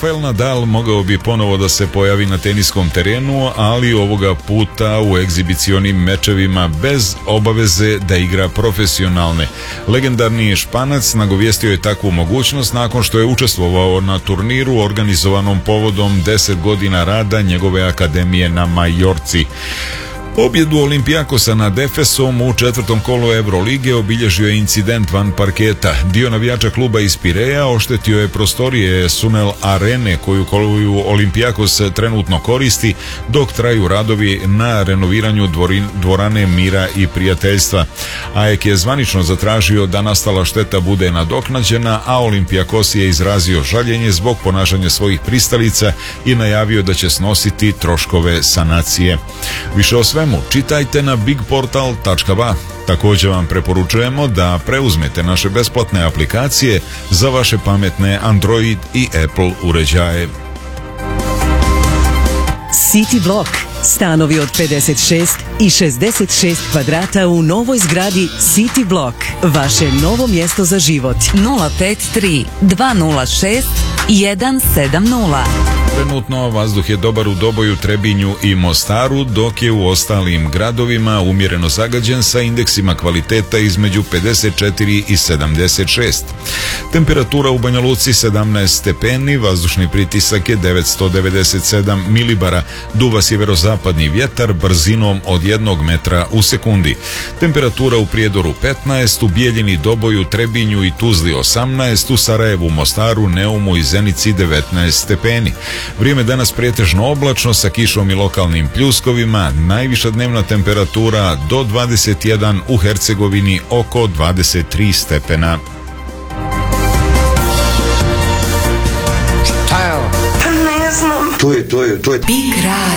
Rafael Nadal mogao bi ponovo da se pojavi na teniskom terenu, ali ovoga puta u egzibicionim mečevima bez obaveze da igra profesionalne. Legendarni Španac nagovijestio je takvu mogućnost nakon što je učestvovao na turniru organizovanom povodom 10 godina rada njegove akademije na Majorci. Pobjedu Olimpijakosa nad Efesom u četvrtom kolu Evrolige obilježio je incident van parketa. Dio navijača kluba iz Pireja oštetio je prostorije Sunel Arene koju Olimpijakos trenutno koristi dok traju radovi na renoviranju dvorane Mira i prijateljstva. AEK je zvanično zatražio da nastala šteta bude nadoknađena, a Olimpijakos je izrazio žaljenje zbog ponašanja svojih pristalica i najavio da će snositi troškove sanacije. Više o svemu čitajte na bigportal.ba. Također vam preporučujemo da preuzmete naše besplatne aplikacije za vaše pametne Android i Apple uređaje. City Block. Stanovi od 56 i 66 kvadrata u novoj zgradi City Block. Vaše novo mjesto za život. 053 206 170. Trenutno vazduh je dobar u Doboju, Trebinju i Mostaru, dok je u ostalim gradovima umjereno zagađen sa indeksima kvaliteta između 54 i 76. Temperatura u Banja Luci 17 stepeni, vazdušni pritisak je 997 milibara, duva sjeverozapadni vjetar brzinom od 1 metra u sekundi. Temperatura u Prijedoru 15, u Bijeljini, Doboju, Trebinju i Tuzli 18, u Sarajevu, Mostaru, Neumu i Zenici 19 stepeni. Vrijeme danas pretežno oblačno sa kišom i lokalnim pljuskovima, najviša dnevna temperatura do 21, u Hercegovini oko 23 stepena. To je